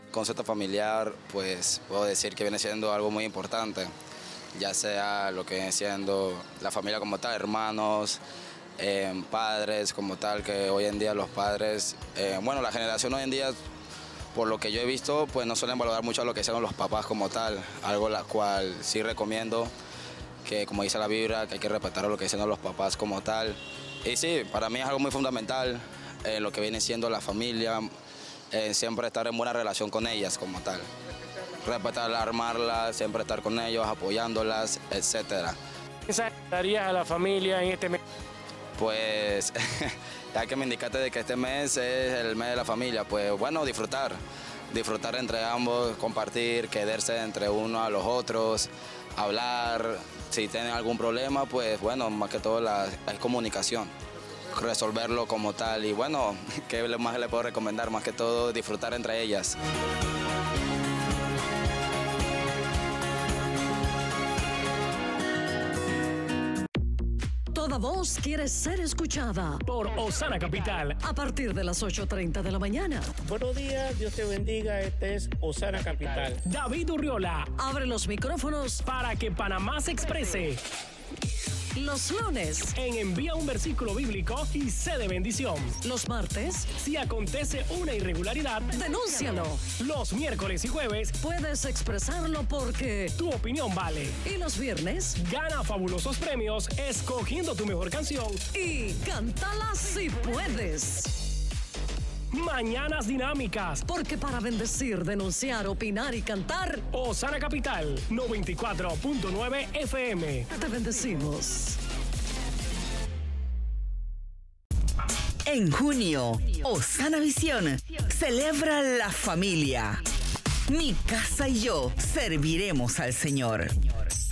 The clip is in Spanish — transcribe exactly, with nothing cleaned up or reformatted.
concepto familiar, pues puedo decir que viene siendo algo muy importante, ya sea lo que viene siendo la familia como tal, hermanos, eh, padres como tal, que hoy en día los padres, eh, bueno, la generación hoy en día, por lo que yo he visto, pues no suelen valorar mucho a lo que son los papás como tal, algo la cual sí recomiendo, que como dice la Biblia, que hay que respetar a lo que dicen los papás como tal. Y sí, para mí es algo muy fundamental eh, lo que viene siendo la familia, eh, siempre estar en buena relación con ellas como tal. Respetarlas, armarlas, siempre estar con ellos, apoyándolas, etcétera. ¿Qué mensaje darías a la familia en este mes? Pues, ya que me indicaste de que este mes es el mes de la familia, pues bueno, disfrutar, disfrutar entre ambos, compartir, quererse entre uno a los otros, hablar, si tienen algún problema, pues bueno, más que todo la, la comunicación, resolverlo como tal y bueno, ¿qué más le puedo recomendar? Más que todo disfrutar entre ellas. Toda voz quiere ser escuchada Por Osana Capital. a partir de las ocho y treinta de la mañana. Buenos días, Dios te bendiga. Este es Osana Capital. David Urriola, Abre los micrófonos para que Panamá se exprese. los lunes, En Envía un versículo bíblico y sé de bendición. los martes, Si acontece una irregularidad, denúncialo. los miércoles y jueves, Puedes expresarlo porque... tu opinión vale. Y los viernes, Gana fabulosos premios escogiendo tu mejor canción. y cántala si puedes. Mañanas dinámicas. Porque para bendecir, denunciar, opinar y cantar, Osana Capital noventa y cuatro punto nueve F M. te bendecimos. En junio, Osana Visión celebra la familia. Mi casa y yo serviremos al Señor.